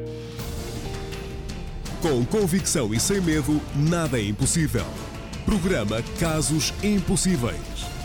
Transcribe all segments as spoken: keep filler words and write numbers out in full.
Com convicção e sem medo, nada é impossível. Programa Casos Impossíveis.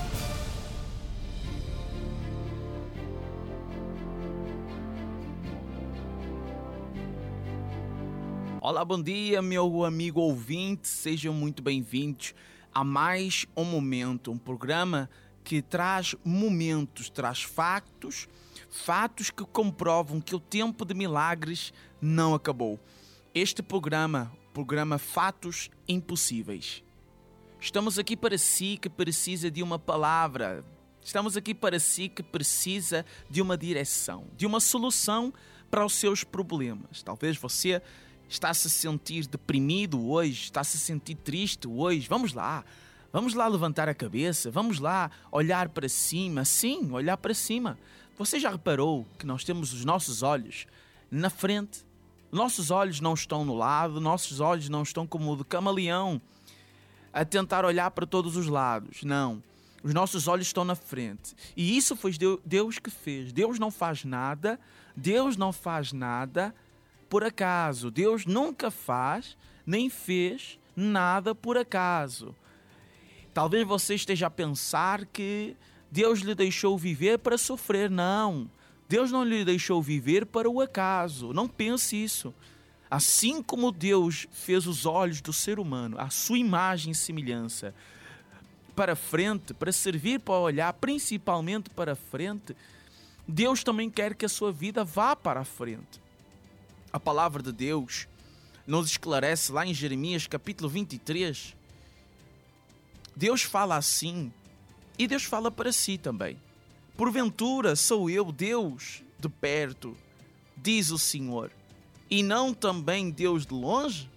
Olá, bom dia, meu amigo ouvinte. Sejam muito bem-vindos a mais um Momento, um programa que traz momentos, traz factos, fatos que comprovam que o tempo de milagres não acabou. Este programa, programa Fatos Impossíveis. Estamos aqui para si que precisa de uma palavra. Estamos aqui para si que precisa de uma direção, de uma solução para os seus problemas. Talvez você está a se sentir deprimido hoje, está a se sentir triste hoje. Vamos lá, vamos lá levantar a cabeça, vamos lá olhar para cima. Sim, olhar para cima. Você já reparou que nós temos os nossos olhos na frente? Nossos olhos não estão no lado, nossos olhos não estão como o de camaleão, a tentar olhar para todos os lados. Não, os nossos olhos estão na frente. E isso foi Deus que fez. Deus não faz nada, Deus não faz nada por acaso. Deus nunca faz, nem fez nada por acaso. Talvez você esteja a pensar que Deus lhe deixou viver para sofrer. Não. Deus não lhe deixou viver para o acaso. Não pense isso. Assim como Deus fez os olhos do ser humano, a sua imagem e semelhança, para frente, para servir para olhar principalmente para frente, Deus também quer que a sua vida vá para a frente. A palavra de Deus nos esclarece lá em Jeremias capítulo vinte e três. Deus fala assim e Deus fala para si também. Porventura sou eu Deus de perto, diz o Senhor, e não também Deus de longe?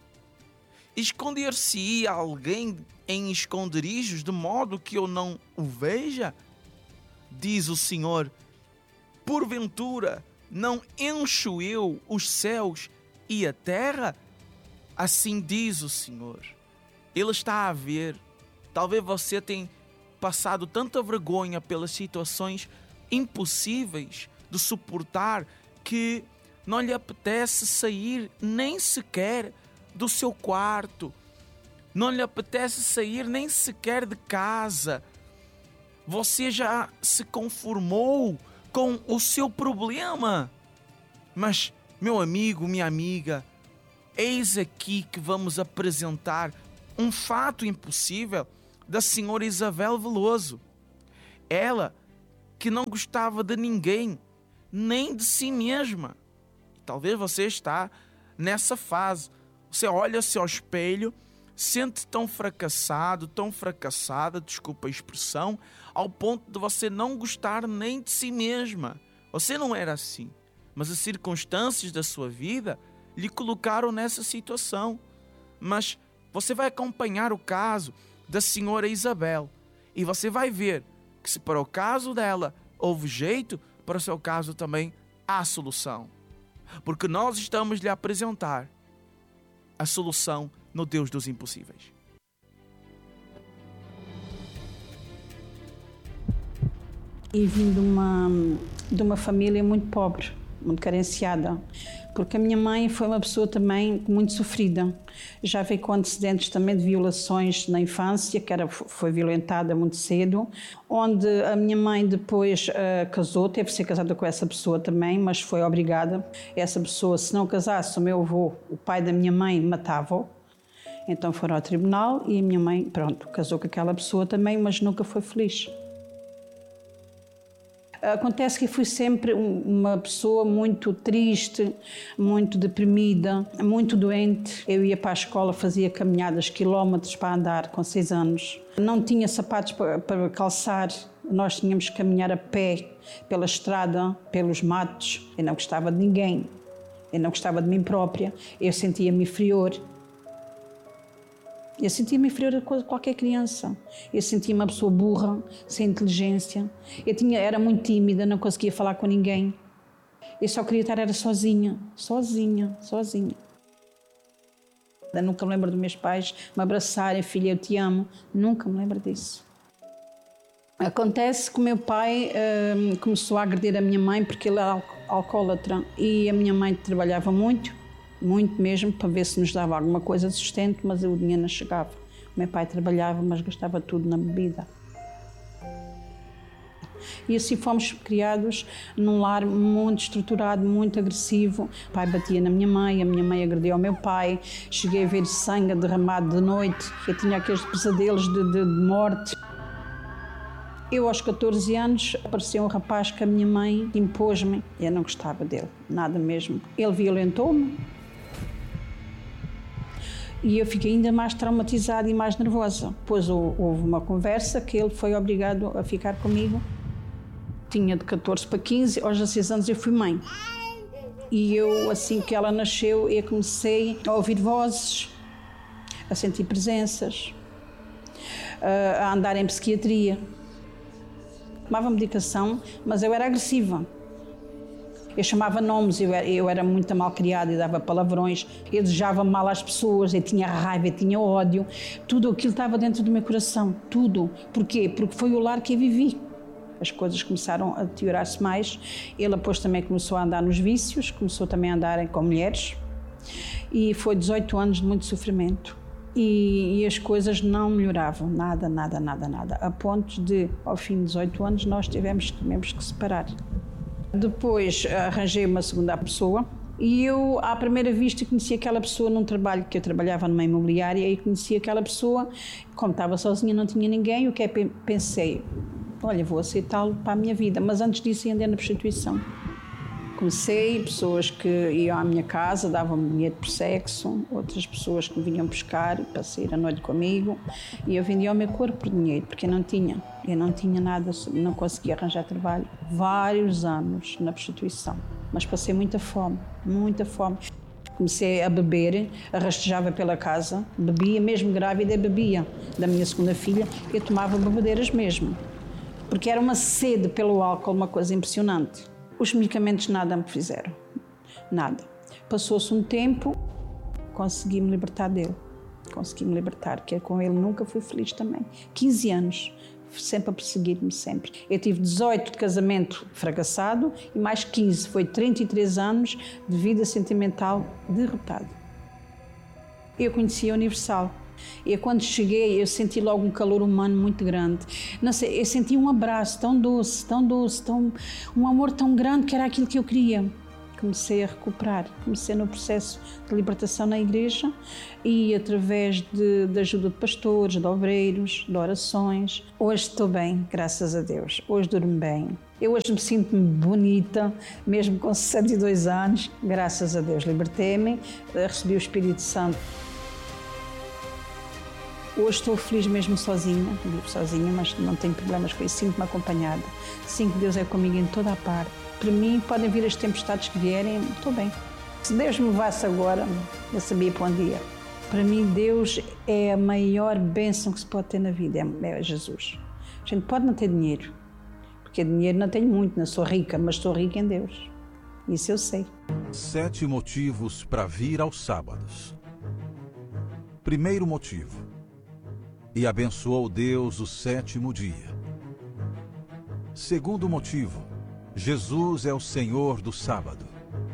Esconder-se-ia alguém em esconderijos de modo que eu não o veja? Diz o Senhor, porventura não encho eu os céus e a terra? Assim diz o Senhor. Ele está a ver. Talvez você tenha passado tanta vergonha pelas situações impossíveis de suportar que não lhe apetece sair nem sequer do seu quarto. Não lhe apetece sair nem sequer de casa. Você já se conformou com o seu problema. Mas, meu amigo, minha amiga, eis aqui que vamos apresentar um fato impossível da senhora Isabel Veloso. Ela que não gostava de ninguém, nem de si mesma. Talvez você está nessa fase. Você olha-se ao espelho, sente tão fracassado, tão fracassada, desculpa a expressão, ao ponto de você não gostar nem de si mesma. Você não era assim, mas as circunstâncias da sua vida lhe colocaram nessa situação. Mas você vai acompanhar o caso da senhora Isabel e você vai ver que se para o caso dela houve jeito, para o seu caso também há solução. Porque nós estamos lhe a apresentar a solução no Deus dos impossíveis. E vim de uma, de uma família muito pobre, muito carenciada, porque a minha mãe foi uma pessoa também muito sofrida. Já veio com antecedentes também de violações na infância, que era, foi violentada muito cedo, onde a minha mãe depois uh, casou, teve que ser casada com essa pessoa também, mas foi obrigada. Essa pessoa, se não casasse, o meu avô, o pai da minha mãe, matava-o. Então foram ao tribunal e a minha mãe, pronto, casou com aquela pessoa também, mas nunca foi feliz. Acontece que fui sempre uma pessoa muito triste, muito deprimida, muito doente. Eu ia para a escola, fazia caminhadas, quilómetros para andar com seis anos. Não tinha sapatos para, para calçar, nós tínhamos que caminhar a pé pela estrada, pelos matos. Eu não gostava de ninguém, eu não gostava de mim própria, eu sentia-me inferior. Eu sentia-me inferior a qualquer criança. Eu sentia-me uma pessoa burra, sem inteligência. Eu tinha, era muito tímida, não conseguia falar com ninguém. Eu só queria estar era sozinha, sozinha, sozinha. Eu nunca me lembro dos meus pais me abraçarem, filha, eu te amo. Nunca me lembro disso. Acontece que o meu pai hum, começou a agredir a minha mãe porque ele era alcoólatra e a minha mãe trabalhava muito, muito mesmo, para ver se nos dava alguma coisa de sustento, mas o dinheiro não chegava. O meu pai trabalhava, mas gastava tudo na bebida. E assim fomos criados num lar muito estruturado, muito agressivo. O pai batia na minha mãe, a minha mãe agrediu ao meu pai. Cheguei a ver sangue derramado de noite. Eu tinha aqueles pesadelos de, de, de morte. Eu, aos catorze anos, apareceu um rapaz que a minha mãe impôs-me. Eu não gostava dele, nada mesmo. Ele violentou-me. E eu fiquei ainda mais traumatizada e mais nervosa. Depois houve uma conversa que ele foi obrigado a ficar comigo. Tinha de catorze para quinze, aos dezesseis anos eu fui mãe. E eu, assim que ela nasceu, eu comecei a ouvir vozes, a sentir presenças, a andar em psiquiatria. Tomava medicação, mas eu era agressiva. Eu chamava nomes, eu era, eu era muito malcriada e dava palavrões, eu desejava mal às pessoas, eu tinha raiva, eu tinha ódio. Tudo aquilo estava dentro do meu coração, tudo. Porquê? Porque foi o lar que eu vivi. As coisas começaram a deteriorar-se mais. Ele depois também começou a andar nos vícios, começou também a andar com mulheres. E foi dezoito anos de muito sofrimento. E, e as coisas não melhoravam, nada, nada, nada, nada. A ponto de, ao fim de dezoito anos, nós tivemos, tivemos que separar. Depois arranjei uma segunda pessoa e eu, à primeira vista, conheci aquela pessoa num trabalho que eu trabalhava numa imobiliária e conheci aquela pessoa, como estava sozinha, não tinha ninguém, o que é que pensei? Olha, vou aceitá-lo para a minha vida, mas antes disso ia andar na prostituição. Comecei, pessoas que iam à minha casa, davam-me dinheiro por sexo, outras pessoas que me vinham buscar para sair à noite comigo, e eu vendia o meu corpo por dinheiro, porque eu não tinha, eu não tinha nada, não conseguia arranjar trabalho. Vários anos na prostituição, mas passei muita fome, muita fome. Comecei a beber, arrastejava pela casa, bebia, mesmo grávida, bebia. Da minha segunda filha, eu tomava bebedeiras mesmo, porque era uma sede pelo álcool, uma coisa impressionante. Os medicamentos nada me fizeram, nada. Passou-se um tempo, consegui-me libertar dele, consegui-me libertar, que com ele nunca fui feliz também. quinze anos, sempre a perseguir-me, sempre. Eu tive dezoito de casamento fracassado e mais quinze, foi trinta e três anos de vida sentimental derrotada. Eu conheci a Universal. E quando cheguei, eu senti logo um calor humano muito grande. Não sei, eu senti um abraço tão doce, tão doce, tão, um amor tão grande que era aquilo que eu queria. Comecei a recuperar, comecei no processo de libertação na igreja e através de, de ajuda de pastores, de obreiros, de orações. Hoje estou bem, graças a Deus. Hoje durmo bem. Eu hoje me sinto-me bonita, mesmo com sessenta e dois anos. Graças a Deus libertei-me, recebi o Espírito Santo. Hoje estou feliz mesmo sozinha, vivo sozinha, mas não tenho problemas com isso, sinto-me acompanhada. Sinto que Deus é comigo em toda a parte. Para mim, podem vir as tempestades que vierem, estou bem. Se Deus me levasse agora, eu sabia para onde ia. Para mim, Deus é a maior bênção que se pode ter na vida, é Jesus. A gente pode não ter dinheiro, porque dinheiro não tenho muito, não sou rica, mas estou rica em Deus. Isso eu sei. Sete motivos para vir aos sábados. Primeiro motivo. E abençoou Deus o sétimo dia. Segundo motivo, Jesus é o Senhor do sábado.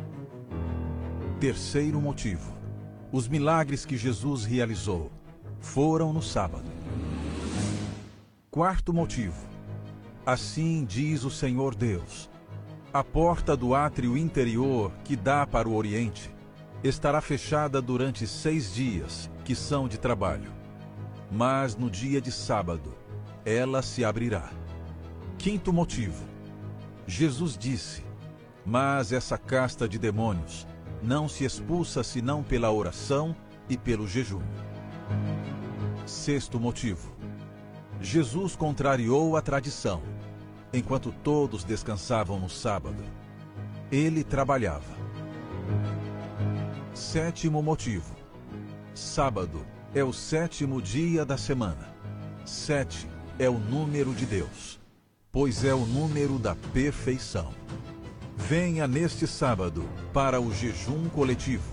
Terceiro motivo, os milagres que Jesus realizou foram no sábado. Quarto motivo, assim diz o Senhor Deus, a porta do átrio interior que dá para o Oriente estará fechada durante seis dias, que são de trabalho. Mas no dia de sábado, ela se abrirá. Quinto motivo. Jesus disse, mas essa casta de demônios não se expulsa senão pela oração e pelo jejum. Sexto motivo. Jesus contrariou a tradição. Enquanto todos descansavam no sábado, ele trabalhava. Sétimo motivo. Sábado é o sétimo dia da semana. Sete é o número de Deus, pois é o número da perfeição. Venha neste sábado para o jejum coletivo.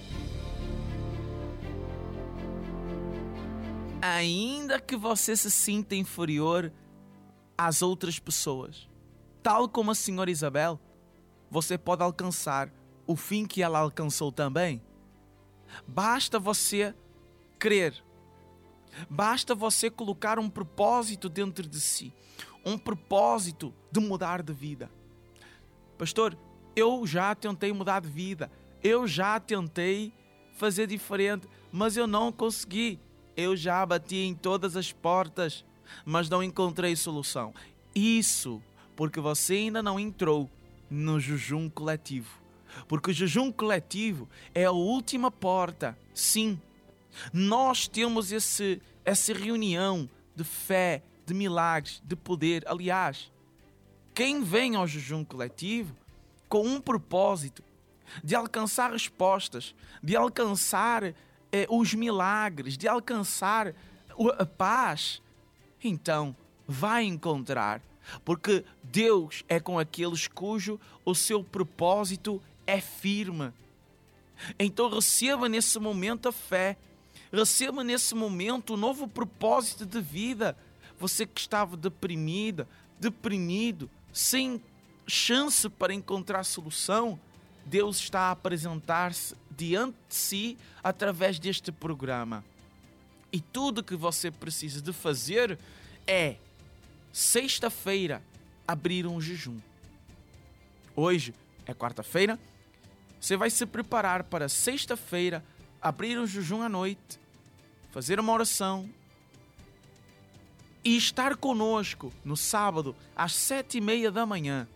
Ainda que você se sinta inferior às outras pessoas, tal como a senhora Isabel, você pode alcançar o fim que ela alcançou também. Basta você crer. Basta você colocar um propósito dentro de si. Um propósito de mudar de vida. Pastor, eu já tentei mudar de vida. Eu já tentei fazer diferente, mas eu não consegui. Eu já bati em todas as portas, mas não encontrei solução. Isso porque você ainda não entrou no jejum coletivo. Porque o jejum coletivo é a última porta. Sim, nós temos esse, essa reunião de fé, de milagres, de poder. Aliás, quem vem ao jejum coletivo com um propósito de alcançar respostas, de alcançar eh, os milagres, de alcançar a paz, então vai encontrar. Porque Deus é com aqueles cujo o seu propósito é firme. Então receba nesse momento a fé. Receba nesse momento um novo propósito de vida. Você que estava deprimida, deprimido, sem chance para encontrar solução, Deus está a apresentar-se diante de si através deste programa. E tudo que você precisa de fazer é, sexta-feira, abrir um jejum. Hoje é quarta-feira. Você vai se preparar para sexta-feira, abrir um jejum à noite, fazer uma oração e estar conosco no sábado às sete e meia da manhã.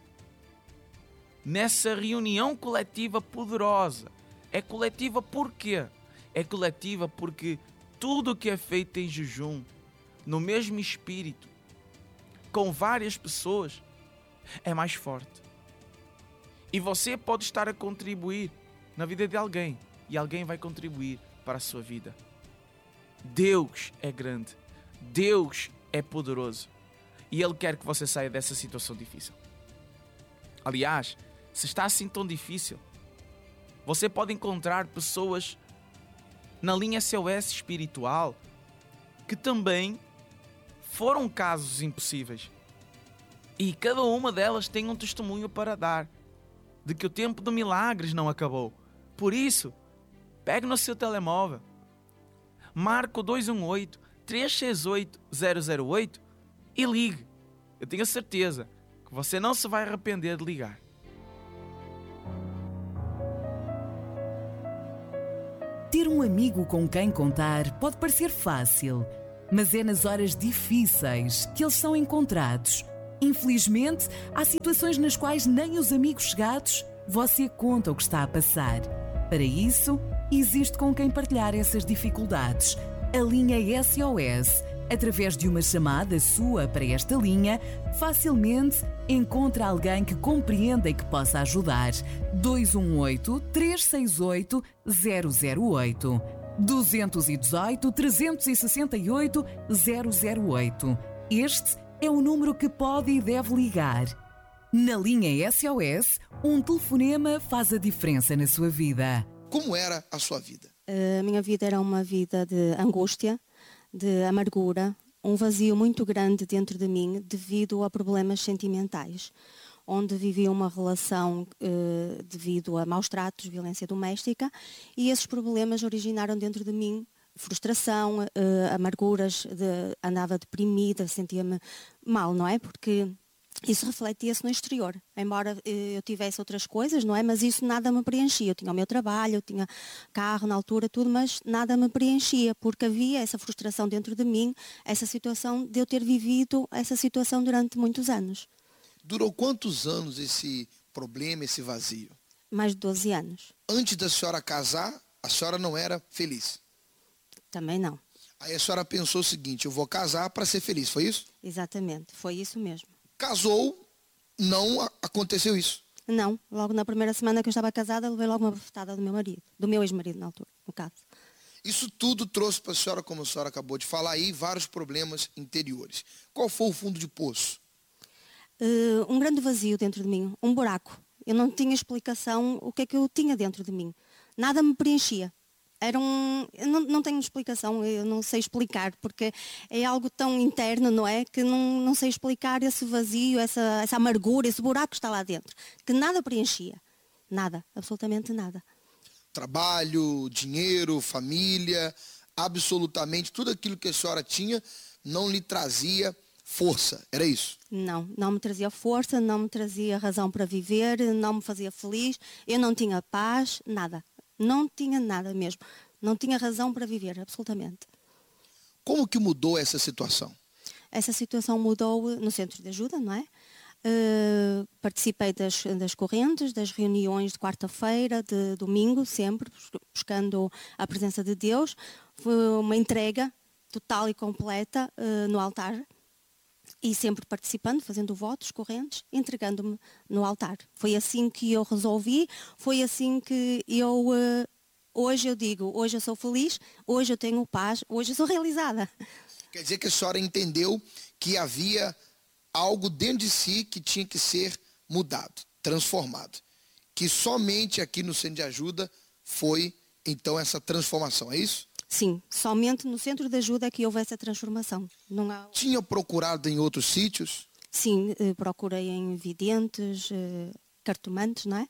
Nessa reunião coletiva poderosa. É coletiva por quê? É coletiva porque tudo que é feito em jejum, no mesmo espírito, com várias pessoas, é mais forte. E você pode estar a contribuir na vida de alguém, e alguém vai contribuir para a sua vida. Deus é grande, Deus é poderoso, e Ele quer que você saia dessa situação difícil. Aliás, se está assim tão difícil, você pode encontrar pessoas na linha S O S espiritual que também foram casos impossíveis. E cada uma delas tem um testemunho para dar de que o tempo de milagres não acabou. Por isso, pegue no seu telemóvel, marque o dois um oito, três seis oito, zero zero oito e ligue. Eu tenho certeza que você não se vai arrepender de ligar. Ter um amigo com quem contar pode parecer fácil, mas é nas horas difíceis que eles são encontrados. Infelizmente, há situações nas quais nem os amigos chegados você conta o que está a passar. Para isso, existe com quem partilhar essas dificuldades. A linha S O S, através de uma chamada sua para esta linha, facilmente encontra alguém que compreenda e que possa ajudar. dois um oito, três seis oito, zero zero oito. dois um oito, três seis oito, zero zero oito. Este é o número que pode e deve ligar. Na linha S O S, um telefonema faz a diferença na sua vida. Como era a sua vida? A minha vida era uma vida de angústia, de amargura, um vazio muito grande dentro de mim devido a problemas sentimentais, onde vivia uma relação eh, devido a maus tratos, violência doméstica, e esses problemas originaram dentro de mim frustração, eh, amarguras, de, andava deprimida, sentia-me mal, não é? Porque isso refletia-se no exterior, embora eh, eu tivesse outras coisas, não é? Mas isso nada me preenchia. Eu tinha o meu trabalho, eu tinha carro na altura, tudo, mas nada me preenchia, porque havia essa frustração dentro de mim, essa situação de eu ter vivido essa situação durante muitos anos. Durou quantos anos esse problema, esse vazio? Mais de doze anos. Antes da senhora casar, a senhora não era feliz? Também não. Aí a senhora pensou o seguinte, eu vou casar para ser feliz, foi isso? Exatamente, foi isso mesmo. Casou, não aconteceu isso? Não, logo na primeira semana que eu estava casada, levei logo uma bofetada do meu marido, do meu ex-marido na altura, no caso. Isso tudo trouxe para a senhora, como a senhora acabou de falar aí, vários problemas interiores. Qual foi o fundo de poço? Uh, um grande vazio dentro de mim, um buraco. Eu não tinha explicação o que é que eu tinha dentro de mim. Nada me preenchia. Era um, eu não, não tenho explicação, eu não sei explicar, porque é algo tão interno, não é? Que não, não sei explicar esse vazio, essa, essa amargura, esse buraco que está lá dentro, que nada preenchia, nada, absolutamente nada. Trabalho, dinheiro, família, absolutamente tudo aquilo que a senhora tinha não lhe trazia força, era isso? Não, não me trazia força, não me trazia razão para viver, não me fazia feliz, eu não tinha paz, nada. Não tinha nada mesmo. Não tinha razão para viver, absolutamente. Como que mudou essa situação? Essa situação mudou no centro de ajuda, não é? Uh, participei das, das correntes, das reuniões de quarta-feira, de domingo, sempre, buscando a presença de Deus. Foi uma entrega total e completa uh, no altar. E sempre participando, fazendo votos correntes, entregando-me no altar. Foi assim que eu resolvi, foi assim que eu, uh, hoje eu digo, hoje eu sou feliz, hoje eu tenho paz, hoje eu sou realizada. Quer dizer que a senhora entendeu que havia algo dentro de si que tinha que ser mudado, transformado. Que somente aqui no Centro de Ajuda foi, então, essa transformação, é isso? Sim, somente no Centro de Ajuda é que houve essa transformação. Não há... Tinha procurado em outros sítios? Sim, procurei em videntes, cartomantes, não é?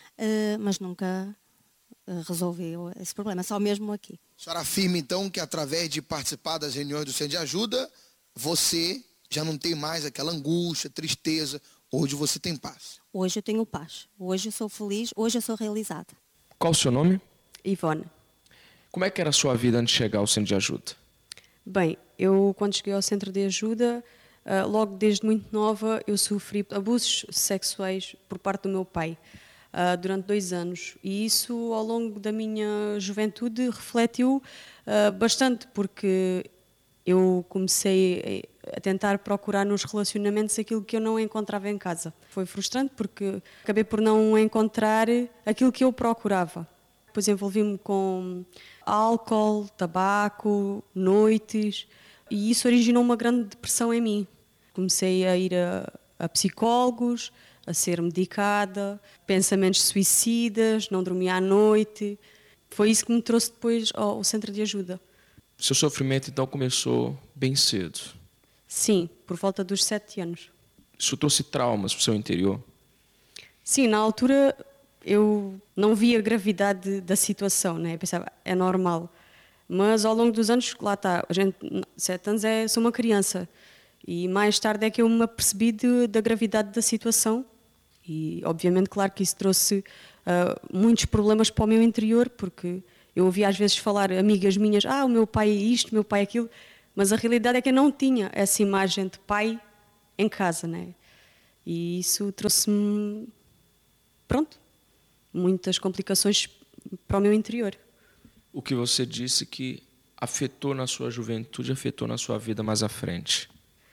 Mas nunca resolveu esse problema, só mesmo aqui. A senhora afirma então que através de participar das reuniões do Centro de Ajuda, você já não tem mais aquela angústia, tristeza, hoje você tem paz? Hoje eu tenho paz, hoje eu sou feliz, hoje eu sou realizada. Qual o seu nome? Ivone. Como é que era a sua vida antes de chegar ao Centro de Ajuda? Bem, eu quando cheguei ao Centro de Ajuda, uh, logo desde muito nova, eu sofri abusos sexuais por parte do meu pai uh, durante dois anos. E isso, ao longo da minha juventude, refletiu uh, bastante, porque eu comecei a tentar procurar nos relacionamentos aquilo que eu não encontrava em casa. Foi frustrante porque acabei por não encontrar aquilo que eu procurava. Depois envolvi-me com álcool, tabaco, noites, e isso originou uma grande depressão em mim. Comecei a ir a, a psicólogos, a ser medicada, pensamentos suicidas, não dormia à noite. Foi isso que me trouxe depois ao, ao Centro de Ajuda. Seu sofrimento então começou bem cedo? Sim, por volta dos sete anos. Isso trouxe traumas para o seu interior? Sim, na altura eu não via a gravidade da situação, né? Eu pensava, é normal. Mas ao longo dos anos, lá está, a gente, sete anos, é, sou uma criança. E mais tarde é que eu me apercebi de, da gravidade da situação. E obviamente, claro que isso trouxe uh, muitos problemas para o meu interior, porque eu ouvia às vezes falar amigas minhas, ah, o meu pai é isto, o meu pai é aquilo, mas a realidade é que eu não tinha essa imagem de pai em casa, né? E isso trouxe-me, pronto, muitas complicações para o meu interior. O que você disse que afetou na sua juventude, afetou na sua vida mais à frente?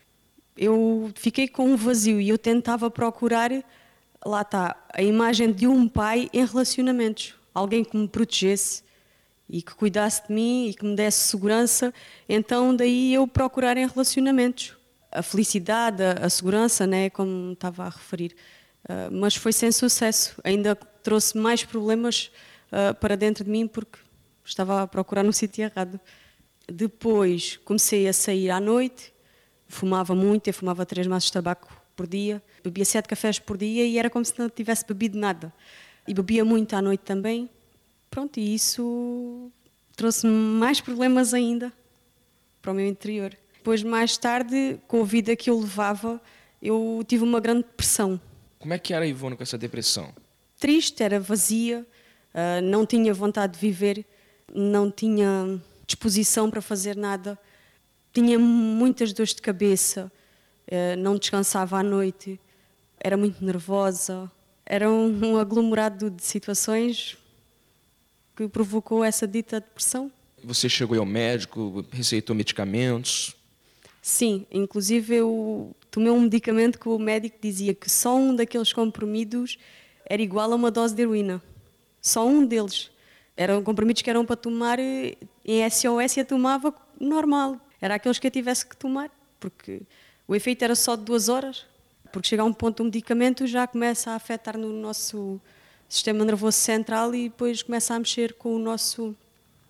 Eu fiquei com um vazio e eu tentava procurar, lá está, a imagem de um pai em relacionamentos. Alguém que me protegesse e que cuidasse de mim e que me desse segurança. Então daí eu procurar em relacionamentos. A felicidade, a segurança, né, como estava a referir. Uh, mas foi sem sucesso. Ainda trouxe mais problemas uh, para dentro de mim porque estava a procurar no sítio errado. Depois comecei a sair à noite, fumava muito, eu fumava três maços de tabaco por dia, bebia sete cafés por dia e era como se não tivesse bebido nada. E bebia muito à noite também. Pronto, e isso trouxe mais problemas ainda para o meu interior. Depois, mais tarde, com a vida que eu levava, eu tive uma grande depressão. Como é que era a Ivone com essa depressão? Triste, era vazia, não tinha vontade de viver, não tinha disposição para fazer nada, tinha muitas dores de cabeça, não descansava à noite, era muito nervosa. Era um aglomerado de situações que provocou essa dita depressão. Você chegou ao médico, receitou medicamentos? Sim, inclusive eu tomei um medicamento que o médico dizia que só um daqueles comprimidos era igual a uma dose de heroína. Só um deles. Eram comprimidos que eram para tomar em S O S e eu tomava normal. Era aqueles que eu tivesse que tomar, porque o efeito era só de duas horas. Porque chega a um ponto o medicamento já começa a afetar no nosso sistema nervoso central e depois começa a mexer com o nosso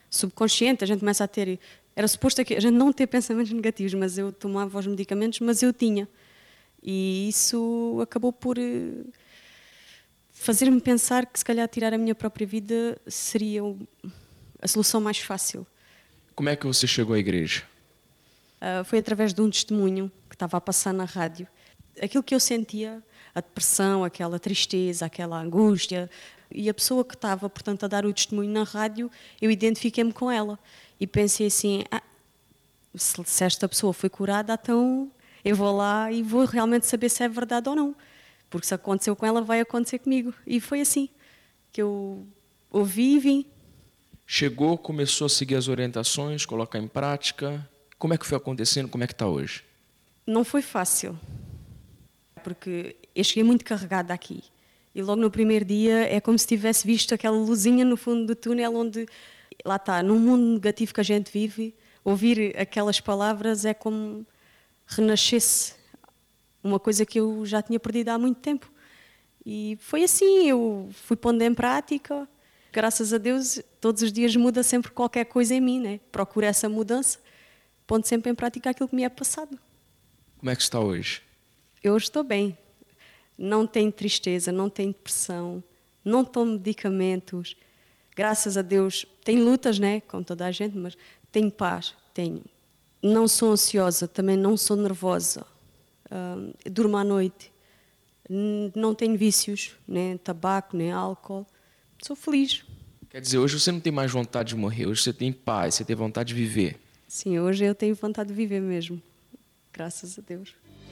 subconsciente, a gente começa a ter... Era suposto que a gente não ter pensamentos negativos, mas eu tomava os medicamentos, mas eu tinha. E isso acabou por uh, fazer-me pensar que se calhar tirar a minha própria vida seria a solução mais fácil. Como é que você chegou à igreja? Uh, foi através de um testemunho que estava a passar na rádio. Aquilo que eu sentia, a depressão, aquela tristeza, aquela angústia, e a pessoa que estava, portanto, a dar o testemunho na rádio, eu identifiquei-me com ela. E pensei assim, ah, se, se esta pessoa foi curada, então eu vou lá e vou realmente saber se é verdade ou não. Porque se aconteceu com ela, vai acontecer comigo. E foi assim que eu ouvi e vim. Chegou, começou a seguir as orientações, colocar em prática. Como é que foi acontecendo? Como é que está hoje? Não foi fácil, porque eu cheguei muito carregada aqui. E logo no primeiro dia é como se tivesse visto aquela luzinha no fundo do túnel onde, lá está, num mundo negativo que a gente vive, ouvir aquelas palavras é como renascesse uma coisa que eu já tinha perdido há muito tempo. E foi assim, eu fui pondo em prática. Graças a Deus, todos os dias muda sempre qualquer coisa em mim, né? Procuro essa mudança, pondo sempre em prática aquilo que me é passado. Como é que está hoje? Eu hoje estou bem. Não tenho tristeza, não tenho depressão, não tomo medicamentos. Graças a Deus, tenho lutas, né? Como toda a gente, mas tenho paz, tenho. Não sou ansiosa, também não sou nervosa. Uh, durmo à noite. Não tenho vícios, nem tabaco, nem álcool. Sou feliz. Quer dizer, hoje você não tem mais vontade de morrer, hoje você tem paz, você tem vontade de viver. Sim, hoje eu tenho vontade de viver mesmo. Graças a Deus.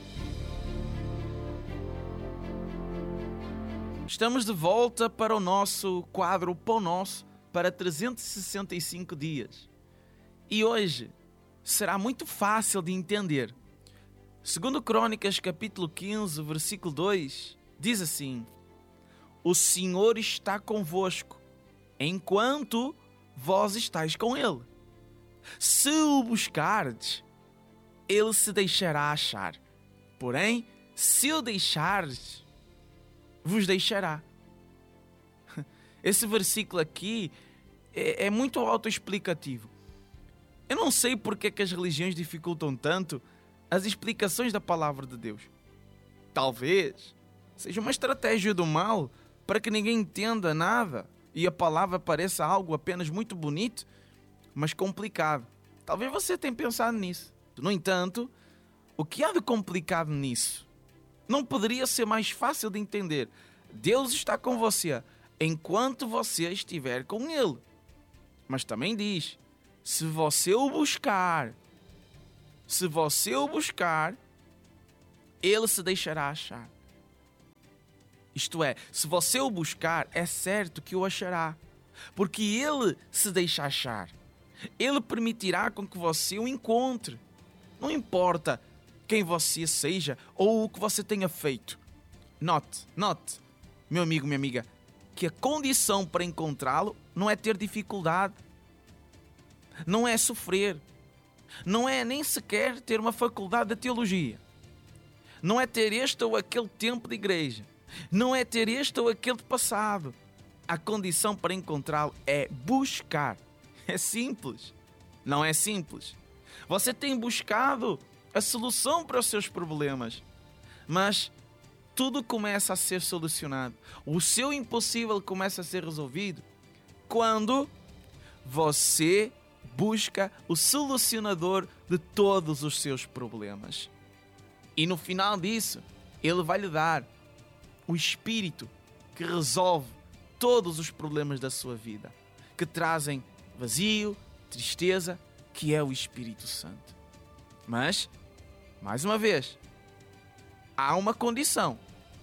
Estamos de volta para o nosso quadro Pão Nosso para trezentos e sessenta e cinco dias. E hoje será muito fácil de entender. Segundo Crônicas, capítulo quinze, versículo dois, diz assim: O Senhor está convosco, enquanto vós estáis com Ele. Se o buscardes, Ele se deixará achar. Porém, se o deixardes, vos deixará. Esse versículo aqui é, é muito autoexplicativo. Eu não sei porque que as religiões dificultam tanto as explicações da palavra de Deus. Talvez seja uma estratégia do mal para que ninguém entenda nada e a palavra pareça algo apenas muito bonito, mas complicado. Talvez você tenha pensado nisso. No entanto, o que há de complicado nisso? Não poderia ser mais fácil de entender. Deus está com você enquanto você estiver com Ele. Mas também diz, se você o buscar, se você o buscar, Ele se deixará achar. Isto é, se você o buscar, é certo que o achará. Porque Ele se deixa achar. Ele permitirá com que você o encontre. Não importa quem você seja ou o que você tenha feito. Note, note, meu amigo, minha amiga, que a condição para encontrá-lo não é ter dificuldade, não é sofrer, não é nem sequer ter uma faculdade de teologia, não é ter este ou aquele tempo de igreja, não é ter este ou aquele passado. A condição para encontrá-lo é buscar. É simples. Não é simples. Você tem buscado a solução para os seus problemas, mas tudo começa a ser solucionado. O seu impossível começa a ser resolvido quando você busca o solucionador de todos os seus problemas. E no final disso, Ele vai lhe dar o Espírito que resolve todos os problemas da sua vida, que trazem vazio, tristeza, que é o Espírito Santo. Mas, mais uma vez, há uma condição.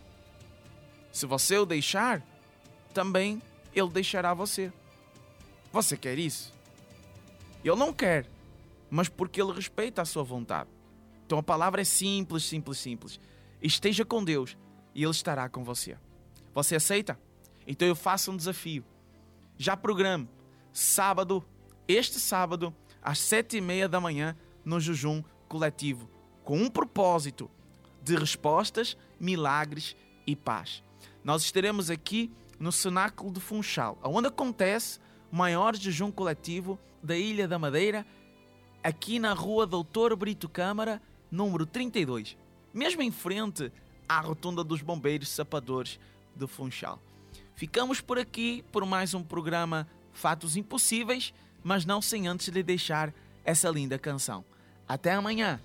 Se você o deixar, também Ele deixará você. Você quer isso? Ele não quer, mas porque Ele respeita a sua vontade. Então a palavra é simples, simples, simples. Esteja com Deus e Ele estará com você. Você aceita? Então eu faço um desafio. Já programo sábado, este sábado, às sete e meia da manhã, no jejum coletivo, com um propósito de respostas, milagres e paz. Nós estaremos aqui no Cenáculo de Funchal, onde acontece maior jejum coletivo da Ilha da Madeira, aqui na rua Doutor Brito Câmara, número trinta e dois, mesmo em frente à rotunda dos bombeiros sapadores do Funchal. Ficamos por aqui por mais um programa Fatos Impossíveis, mas não sem antes lhe deixar essa linda canção. Até amanhã!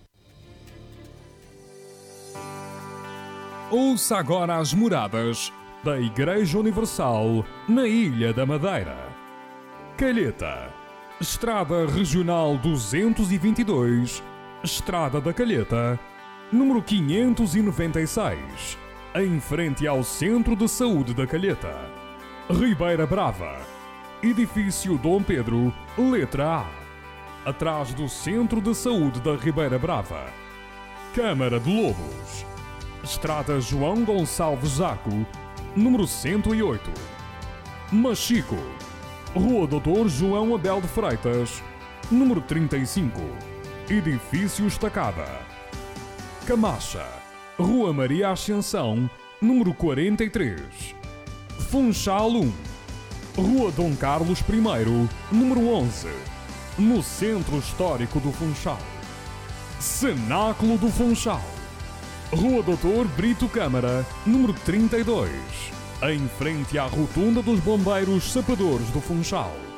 Ouça agora as moradas da Igreja Universal na Ilha da Madeira. Calheta, Estrada Regional duzentos e vinte e dois, Estrada da Calheta, número quinhentos e noventa e seis, em frente ao Centro de Saúde da Calheta. Ribeira Brava, Edifício Dom Pedro, letra A, atrás do Centro de Saúde da Ribeira Brava. Câmara de Lobos, Estrada João Gonçalves Zaco, número cento e oito. Machico, Rua Doutor João Abel de Freitas, número trinta e cinco, Edifício Estacada. Camacha, Rua Maria Ascensão, número quarenta e três. Funchal um, Rua Dom Carlos I, número onze, no Centro Histórico do Funchal. Cenáculo do Funchal, Rua Doutor Brito Câmara, número trinta e dois, em frente à rotunda dos bombeiros sapadores do Funchal.